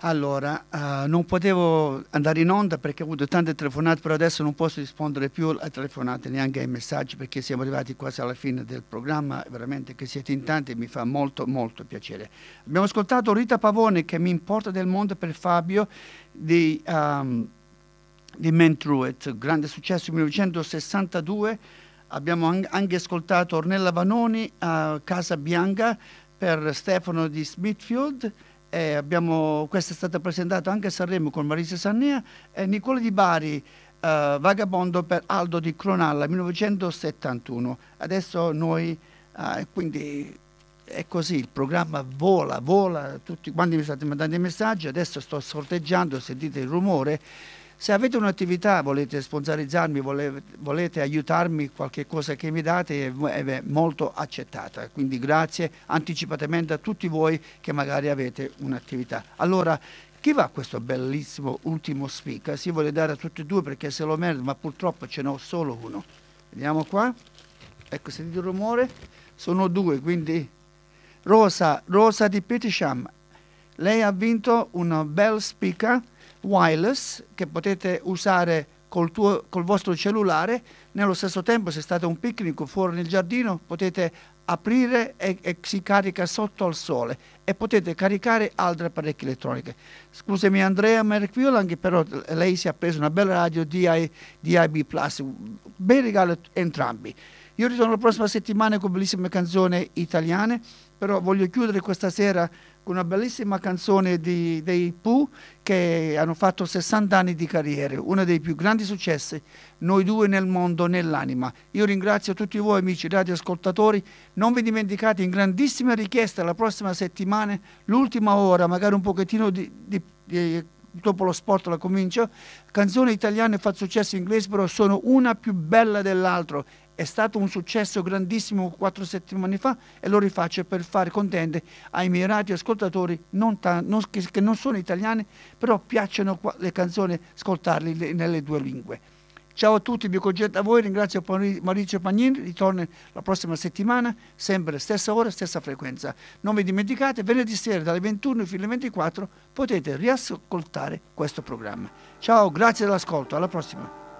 Allora, non potevo andare in onda perché ho avuto tante telefonate, però adesso non posso rispondere più alle telefonate, neanche ai messaggi, perché siamo arrivati quasi alla fine del programma, veramente che siete in tanti e mi fa molto molto piacere. Abbiamo ascoltato Rita Pavone, Che mi importa del mondo, per Fabio, di Man Through It, grande successo 1962. Abbiamo anche ascoltato Ornella Vanoni, Casa Bianca, per Stefano di Smithfield. Questa è stata presentata anche a Sanremo con Marisa Sannea, e Nicola Di Bari, Vagabondo, per Aldo di Cronalla 1971. Adesso noi, quindi è così, il programma vola, tutti quanti mi state mandando i messaggi, adesso sto sorteggiando, sentite il rumore. Se avete un'attività, volete sponsorizzarmi, volete aiutarmi, qualche cosa che mi date è molto accettata. Quindi grazie anticipatamente a tutti voi che magari avete un'attività. Allora, chi va questo bellissimo ultimo speaker? Si vuole dare a tutti e due perché se lo merito, ma purtroppo ce n'ho solo uno. Vediamo qua. Ecco, sentite il rumore? Sono due, quindi Rosa di Petersham. Lei ha vinto un bel speaker wireless che potete usare col vostro cellulare. Nello stesso tempo, se state a un picnic fuori nel giardino, potete aprire e si carica sotto al sole e potete caricare altre apparecchi elettroniche. Scusami Andrea Merquiol, anche però lei si è preso una bella radio DAB+, bei regalo entrambi. Io ritorno la prossima settimana con bellissime canzoni italiane, però voglio chiudere questa sera con una bellissima canzone dei Pooh, che hanno fatto 60 anni di carriera, uno dei più grandi successi, Noi due nel mondo, nell'anima. Io ringrazio tutti voi amici radioascoltatori, non vi dimenticate, in grandissima richiesta la prossima settimana, l'ultima ora, magari un pochettino dopo lo sport la comincio, canzoni italiane fa successo inglese, però sono una più bella dell'altro. È stato un successo grandissimo 4 settimane fa e lo rifaccio per fare contenti ai miei radioascoltatori che non sono italiani, però piacciono le canzoni, ascoltarle nelle due lingue. Ciao a tutti, vi congetto a voi, ringrazio Maurizio Pagnin, ritorno la prossima settimana, sempre stessa ora, stessa frequenza. Non vi dimenticate, venerdì sera dalle 21 fino alle 24 potete riascoltare questo programma. Ciao, grazie dell'ascolto, alla prossima.